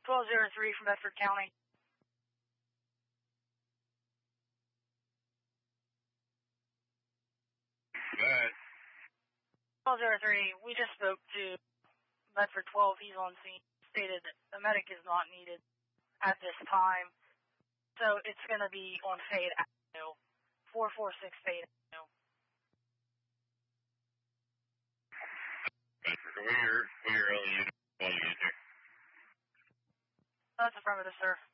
1203 from Bedford County. Go ahead. 1203, we just spoke to Bedford 12. He's on scene. Stated that a medic is not needed at this time. So it's going to be on Fade Avenue, 446 Fade Avenue. Bedford, we're only using. That's affirmative, sir.